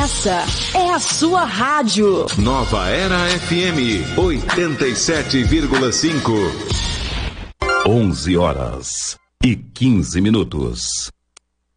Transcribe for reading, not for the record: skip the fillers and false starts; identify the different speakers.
Speaker 1: Essa é a sua rádio.
Speaker 2: Nova Era FM 87,5. 11h15.